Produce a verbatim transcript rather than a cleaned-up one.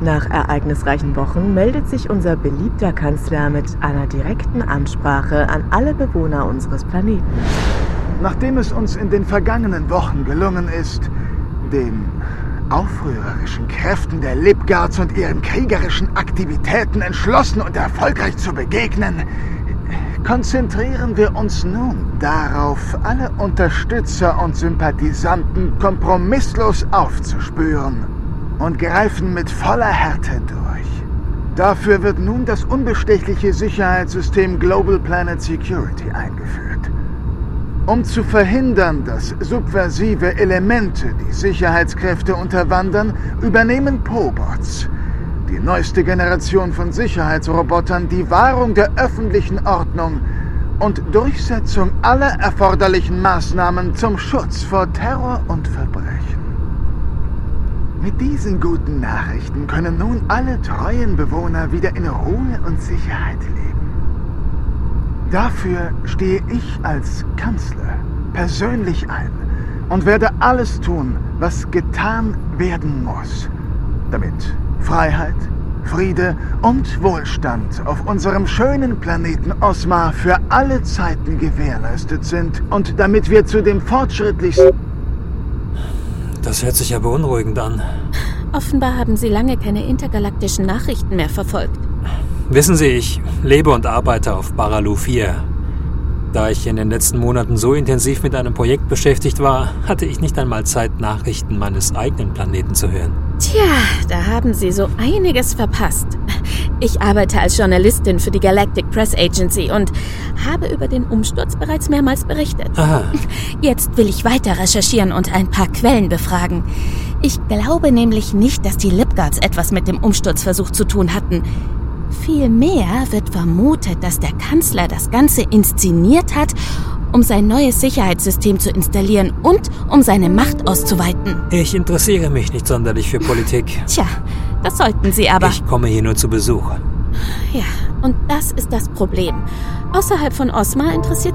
Nach ereignisreichen Wochen meldet sich unser beliebter Kanzler mit einer direkten Ansprache an alle Bewohner unseres Planeten. Nachdem es uns in den vergangenen Wochen gelungen ist, den aufrührerischen Kräften der Lipgards und ihren kriegerischen Aktivitäten entschlossen und erfolgreich zu begegnen, konzentrieren wir uns nun darauf, alle Unterstützer und Sympathisanten kompromisslos aufzuspüren und greifen mit voller Härte durch. Dafür wird nun das unbestechliche Sicherheitssystem Global Planet Security eingeführt. Um zu verhindern, dass subversive Elemente die Sicherheitskräfte unterwandern, übernehmen Pobots, die neueste Generation von Sicherheitsrobotern, die Wahrung der öffentlichen Ordnung und Durchsetzung aller erforderlichen Maßnahmen zum Schutz vor Terror und Verbrechen. Mit diesen guten Nachrichten können nun alle treuen Bewohner wieder in Ruhe und Sicherheit leben. Dafür stehe ich als Kanzler persönlich ein und werde alles tun, was getan werden muss, damit Freiheit, Friede und Wohlstand auf unserem schönen Planeten Osmar für alle Zeiten gewährleistet sind und damit wir zu dem fortschrittlichsten... Das hört sich ja beunruhigend an. Offenbar haben Sie lange keine intergalaktischen Nachrichten mehr verfolgt. Wissen Sie, ich lebe und arbeite auf Baralu vier. Da ich in den letzten Monaten so intensiv mit einem Projekt beschäftigt war, hatte ich nicht einmal Zeit, Nachrichten meines eigenen Planeten zu hören. Tja, da haben Sie so einiges verpasst. Ich arbeite als Journalistin für die Galactic Press Agency und habe über den Umsturz bereits mehrmals berichtet. Aha. Jetzt will ich weiter recherchieren und ein paar Quellen befragen. Ich glaube nämlich nicht, dass die Lipgards etwas mit dem Umsturzversuch zu tun hatten. Vielmehr wird vermutet, dass der Kanzler das Ganze inszeniert hat, um sein neues Sicherheitssystem zu installieren und um seine Macht auszuweiten. Ich interessiere mich nicht sonderlich für Politik. Tja, das sollten Sie aber. Ich komme hier nur zu Besuch. Ja, und das ist das Problem. Außerhalb von Osmar interessiert